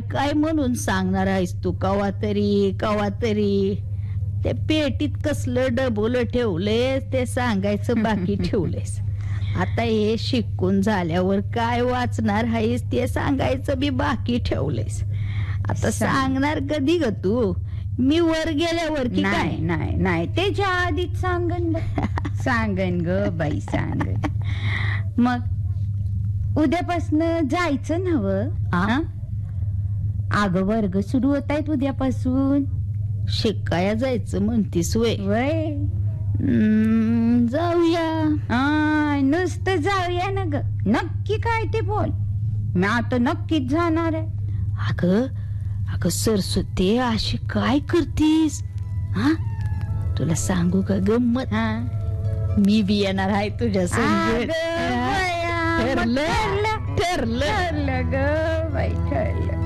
काय म्हणून सांगणार आहेस तू कवा तरी ते पेटीत कसलं डबोलं ठेवलेस ते सांगायचं बाकी ठेवलेस. आता हे शिकून झाल्यावर काय वाचणार आहेस ते सांगायचं बी बाकी ठेवलेस. आता सांगणार कधी ग तू? मी वर गेल्यावर की काय? नाही नाही नाही त्याच्या आधीच सांगन सांगन ग बाई सांगन. मग उद्यापासून जायचं नव्ह? अगं वर्ग सुरू होत आहेत उद्यापासून. शिकाया जायचं म्हणतीस वय? वय जाऊया. नुसतं जाऊया ना ग. नक्की काय ते बोल. मी आता नक्कीच जाणार आहे. अगं सरस्वती अशी काय करतीस? हा तुला सांगू का गंमत? मी बी येणार आहे तुझ्या संग. ठरलं ग बाई ठरलं.